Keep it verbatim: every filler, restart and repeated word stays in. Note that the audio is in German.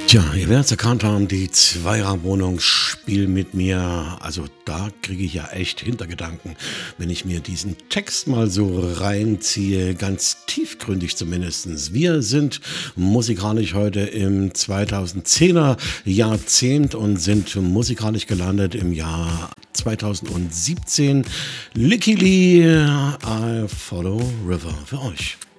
Tja, ihr werdet es erkannt haben, die Zweiraumwohnung Spiel mit mir. Also da kriege ich ja echt Hintergedanken, wenn ich mir diesen Text mal so reinziehe, ganz tiefgründig zumindestens. Wir sind musikalisch heute im zweitausendzehner Jahrzehnt und sind musikalisch gelandet im Jahr zweitausendsiebzehn. Licky Lee, I Follow River für euch.